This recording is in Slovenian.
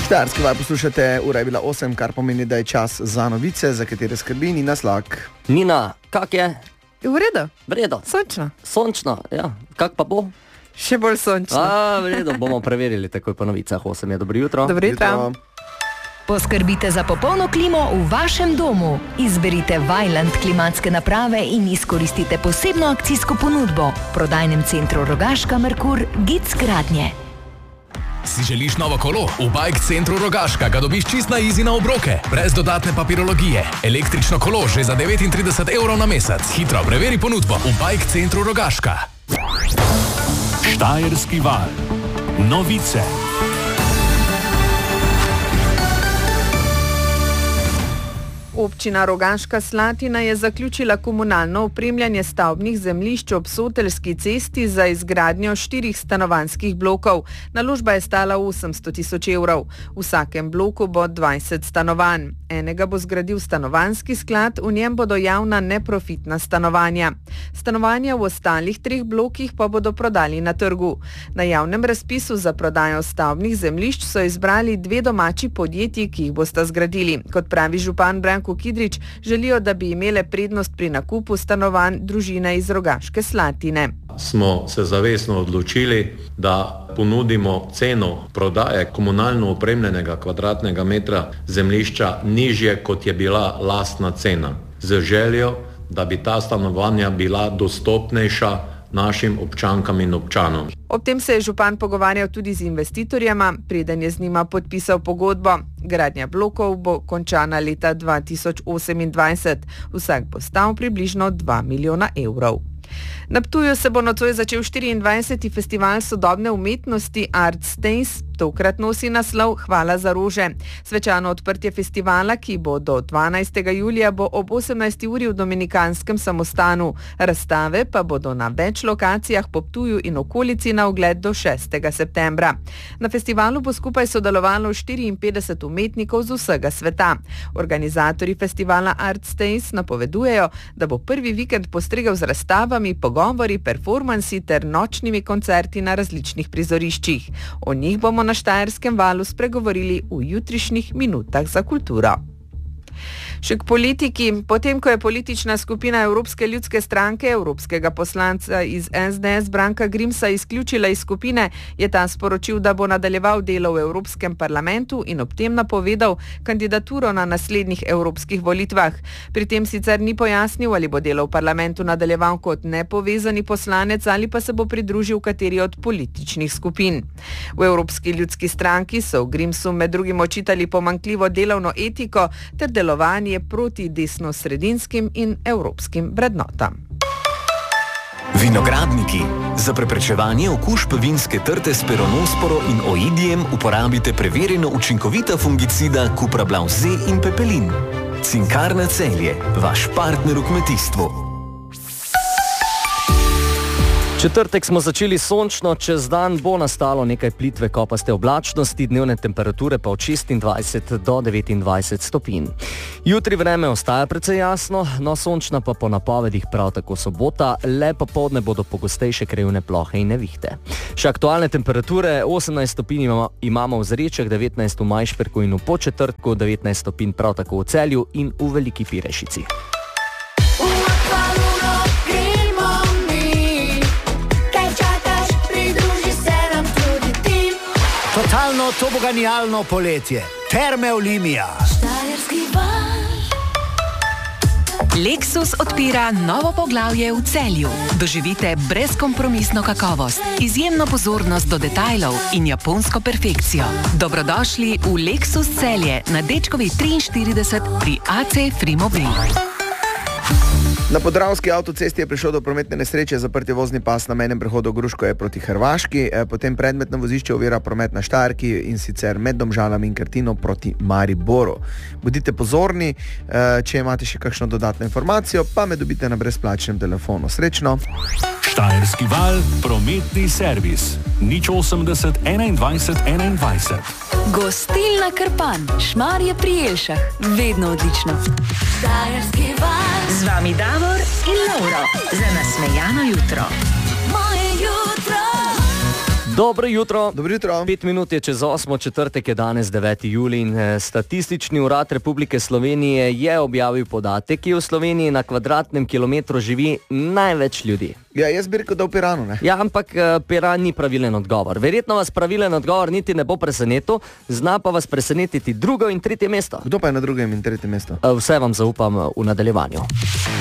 Štajerski val poslušate, ura je bila 8, kar pomeni, da je čas za novice, za katere skrbi Nina Slak. Nina, kak je? V redu. V redu. Sončno. Sončno, ja. Kak pa bo? Še bolj sončno. V redu, bomo preverili takoj po novicah. 8 je, dobro jutro. Dobro jutro. Poskrbite za popolno klimo v vašem domu. Izberite Vaillant klimatske naprave in izkoristite posebno akcijsko ponudbo. V prodajnem centru Rogaška Merkur Gic gradnje. Si želiš novo kolo? V Bike centru Rogaška ga dobiš čist na easy na obroke, brez dodatne papirologije. Električno kolo že za 39 € na mesec. Hitro preveri ponudbo v Bike centru Rogaška. Štajerski val. Novice. Občina Rogaška Slatina je zaključila komunalno opremljanje stavbnih zemljišč ob Soteljski cesti za izgradnjo 4 stanovanjskih blokov. Naložba je stala 800 000 €. V vsakem bloku bo 20 stanovanj. Enega bo zgradil stanovanjski sklad, v njem bodo javna neprofitna stanovanja. Stanovanja v ostalih 3 blokih pa bodo prodali na trgu. Na javnem razpisu za prodajo stavbnih zemljišč so izbrali 2 domači podjetji, ki jih bosta zgradili. Kot pravi župan Branko Kidrič, želijo, da bi imele prednost pri nakupu stanovanj družine iz Rogaške Slatine. Smo se zavestno odločili, da ponudimo ceno prodaje komunalno opremljenega kvadratnega metra zemljišča nižje, kot je bila lastna cena, z željo, da bi ta stanovanja bila dostopnejša našim občankam in občanom. Ob tem se je župan pogovarjal tudi z investitorjema, preden je z njima podpisal pogodbo. Gradnja blokov bo končana leta 2028. Vsak bo stal približno 2 milijona €. Na Ptuju se bo nocoj začel 24. festival sodobne umetnosti Art Stains. Tokrat nosi naslov Hvala za rože. Svečano odprtje festivala, ki bo do 12. julija, bo ob 18. uri v Dominikanskem samostanu. Razstave pa bodo na več lokacijah po Ptuju in okolici na ogled do 6. septembra. Na festivalu bo skupaj sodelovalo 54 umetnikov z vsega sveta. Organizatorji festivala Art Stains napovedujejo, da bo prvi vikend postregel z razstavami, pogovori, performansi ter nočnimi koncerti na različnih prizoriščih. O njih bomo na Štajerskem valu spregovorili v jutrišnjih minutah za kulturo. Še k politiki. Potem, ko je politična skupina Evropske ljudske stranke evropskega poslanca iz SDS Branka Grimsa izključila iz skupine, je ta sporočil, da bo nadaljeval delo v Evropskem parlamentu in ob tem napovedal kandidaturo na naslednjih evropskih volitvah. Pri tem sicer ni pojasnil, ali bo delo v parlamentu nadaljeval kot nepovezani poslanec ali pa se bo pridružil kateri od političnih skupin. V Evropski ljudski stranki so v Grimsu med drugim očitali pomanjkljivo delovno etiko ter delovanje proti desnosredinskim in evropskim vrednotam. Vinogradniki. Za preprečevanje okužb vinske trte s peronosporo in oidijem uporabite preverjeno učinkovita fungicida Cuprablav Z in Pepelin. Cinkarna Celje, vaš partner v kmetijstvu. Četrtek smo začeli sončno, čez dan bo nastalo nekaj plitve kopaste oblačnosti, dnevne temperature pa od 26 do 29 stopinj. Jutri vreme ostaja precej jasno, no sončna pa po napovedih prav tako sobota, le popoldne bodo pogostejše krajevne plohe in nevihte. Še aktualne temperature, 18 stopinj imamo v Zrečah, 19 v Majšperku in v Podčetrtku, 19 stopinj prav tako v Celju in v Veliki Pirešici. Totalno toboganijalno poletje. Terme Olimia. Lexus odpira novo poglavje v Celju. Doživite brezkompromisno kakovost, izjemno pozornost do detajlov in japonsko perfekcijo. Dobrodošli v Lexus Celje na Dečkovi 43 pri AC Frimobil. Na Podravski avtocesti je prišlo do prometne nesreče, zaprt je vozni pas na mejnem prehodu Gruškoje proti Hrvaški, potem predmetno vozišče ovira promet na Štajerki in sicer med Domžalami in Krtino proti Mariboru. Bodite pozorni, če imate še kakšno dodatno informacijo, pa me dobite na brezplačnem telefonu. Srečno! Štajerski val, prometni servis. 080 21 21. Gostilna Krpan, Šmarje pri Jelšah, vedno odlično. Štajerski val. Z vami Davor in Lauro za nasmejano jutro. Moje jutro. Dobro jutro. Dobro jutro. 5 minut je čez 8, četrtek je danes 9. julij in Statistični urad Republike Slovenije je objavil podatek, ki v Sloveniji na kvadratnem kilometru živi največ ljudi. Ja, jaz bi rekel, da v Piranu, ne? Ja, ampak Piran ni pravilen odgovor. Verjetno vas pravilen odgovor niti ne bo presenetil, zna pa vas presenetiti drugo in tretje mesto. Kdo pa je na drugem in tretjem mestu? Vse vam zaupam v nadaljevanju.